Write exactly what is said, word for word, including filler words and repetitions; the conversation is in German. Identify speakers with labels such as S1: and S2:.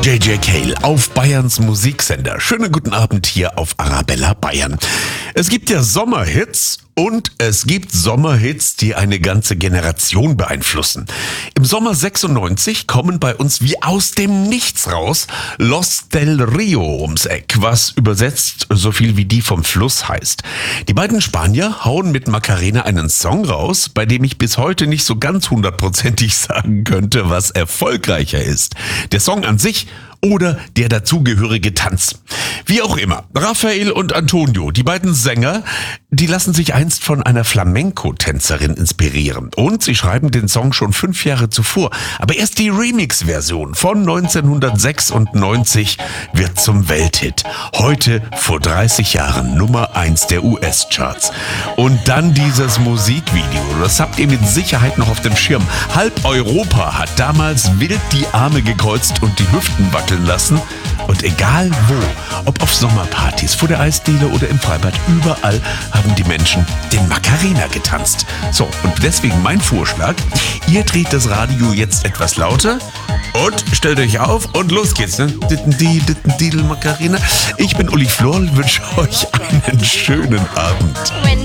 S1: J J Cale auf Bayerns Musiksender. Schönen guten Abend hier auf Arabella Bayern. Es gibt ja Sommerhits und es gibt Sommerhits, die eine ganze Generation beeinflussen. Im Sommer sechsundneunzig kommen bei uns wie aus dem Nichts raus Los del Rio ums Eck, was übersetzt so viel wie die vom Fluss heißt. Die beiden Spanier hauen mit Macarena einen Song raus, bei dem ich bis heute nicht so ganz hundertprozentig sagen könnte, was erfolgreicher ist. Der Song an sich oder der dazugehörige Tanz. Wie auch immer, Raphael und Antonio, die beiden Sänger, die lassen sich einst von einer Flamenco-Tänzerin inspirieren. Und sie schreiben den Song schon fünf Jahre zuvor. Aber erst die Remix-Version von neunzehnhundertsechsundneunzig wird zum Welthit. Heute, vor dreißig Jahren, Nummer eins der U S-Charts. Und dann dieses Musikvideo. Das habt ihr mit Sicherheit noch auf dem Schirm. Halb Europa hat damals wild die Arme gekreuzt und die Hüften wackeln lassen. Und egal wo, ob auf Sommerpartys, vor der Eisdiele oder im Freibad, überall haben die Menschen den Macarena getanzt. So, und deswegen mein Vorschlag, ihr dreht das Radio jetzt etwas lauter und stellt euch auf und los geht's. Ne? Macarena. Ich bin Uli Flor und wünsche euch einen schönen Abend.